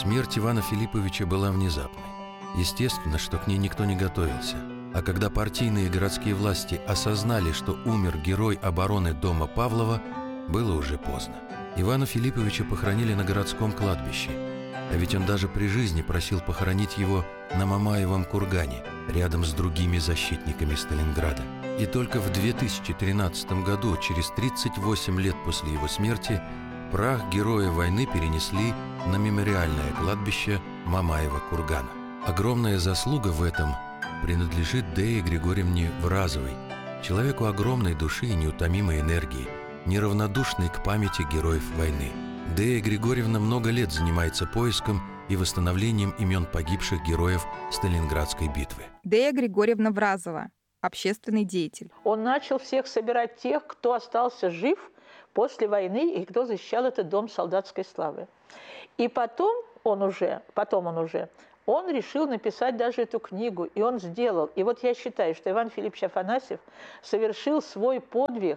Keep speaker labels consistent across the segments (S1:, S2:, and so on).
S1: Смерть Ивана Филипповича была внезапной. Естественно, что к ней никто не готовился. А когда партийные и городские власти осознали, что умер герой обороны дома Павлова, было уже поздно. Ивана Филипповича похоронили на городском кладбище. А ведь он даже при жизни просил похоронить его на Мамаевом кургане, рядом с другими защитниками Сталинграда. И только в 2013 году, через 38 лет после его смерти, прах героя войны перенесли на мемориальное кладбище Мамаева кургана. Огромная заслуга в этом принадлежит Дее Григорьевне Вразовой, человеку огромной души и неутомимой энергии, неравнодушной к памяти героев войны. Дея Григорьевна много лет занимается поиском и восстановлением имен погибших героев Сталинградской битвы.
S2: Дея Григорьевна Вразова, общественный деятель.
S3: Он начал всех собирать тех, кто остался жив после войны и кто защищал этот дом солдатской славы. И потом он решил написать даже эту книгу, и он сделал. И вот я считаю, что Иван Филиппович Афанасьев совершил свой подвиг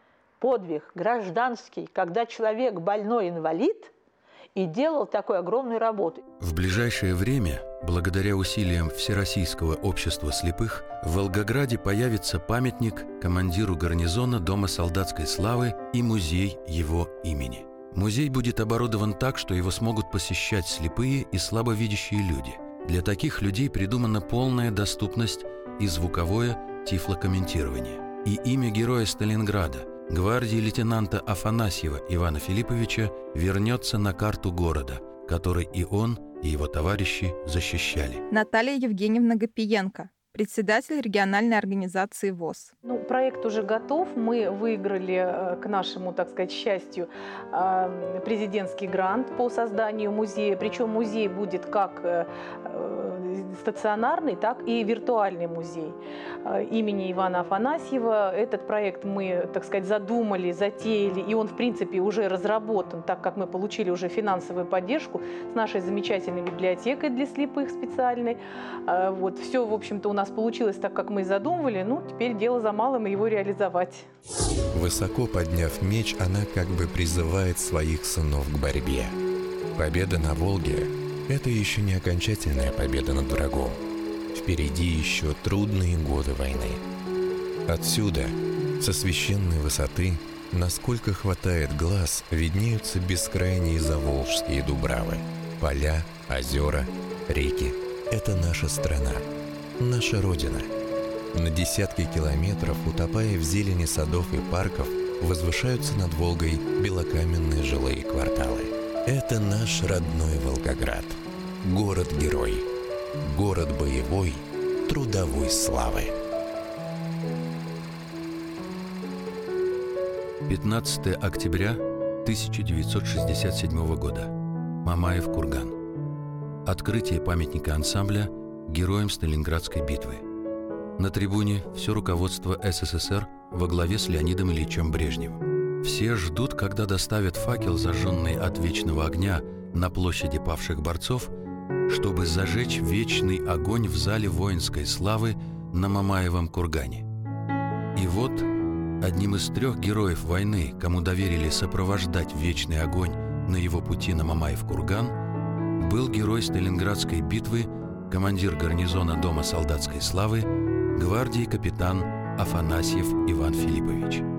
S3: гражданский, когда человек больной инвалид, и делал такую огромную работу.
S1: В ближайшее время, благодаря усилиям Всероссийского общества слепых, в Волгограде появится памятник командиру гарнизона Дома солдатской славы и музей его имени. Музей будет оборудован так, что его смогут посещать слепые и слабовидящие люди. Для таких людей придумана полная доступность и звуковое тифлокомментирование. И имя героя Сталинграда, гвардии лейтенанта Афанасьева Ивана Филипповича, вернется на карту города, который и он, и его товарищи защищали.
S2: Наталья Евгеньевна Гапиенко, председатель региональной организации ВОС.
S4: Проект уже готов. Мы выиграли, к нашему, так сказать, счастью, президентский грант по созданию музея. Причем музей будет как стационарный, так и виртуальный музей имени Ивана Афанасьева. Этот проект мы, так сказать, задумали, затеяли, и он, в принципе, уже разработан, так как мы получили уже финансовую поддержку с нашей замечательной библиотекой для слепых специальной. Вот, все, в общем-то, у нас получилось так, как мы и задумывали. Теперь дело за малым его реализовать.
S5: Высоко подняв меч, она как бы призывает своих сынов к борьбе. Победа на Волге – это еще не окончательная победа над врагом. Впереди еще трудные годы войны. Отсюда, со священной высоты, насколько хватает глаз, виднеются бескрайние заволжские дубравы. Поля, озера, реки – это наша страна, наша Родина. На десятки километров, утопая в зелени садов и парков, возвышаются над Волгой белокаменные жилые кварталы. Это наш родной Волгоград. Город-герой. Город боевой, трудовой славы.
S1: 15 октября 1967 года. Мамаев курган. Открытие памятника ансамбля героям Сталинградской битвы. На трибуне все руководство СССР во главе с Леонидом Ильичем Брежневым. Все ждут, когда доставят факел, зажженный от вечного огня, на площади павших борцов, чтобы зажечь вечный огонь в зале воинской славы на Мамаевом кургане. И вот одним из 3 героев войны, кому доверили сопровождать вечный огонь на его пути на Мамаев курган, был герой Сталинградской битвы, командир гарнизона Дома солдатской славы, гвардии капитан Афанасьев Иван Филиппович.